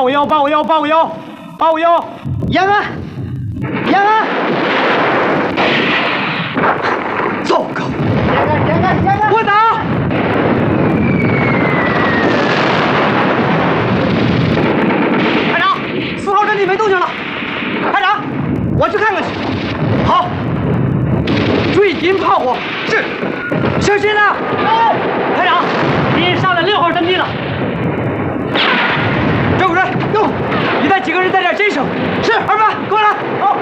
851，延安，糟糕！延安，我打！排长，4号阵地没动静了。排长，我去看看去。好，注意敌人炮火。是，小心啊！排长，敌人上了6号阵地了。赵主任，哟，你带几个人在这儿坚守。是，二班，跟我来。好。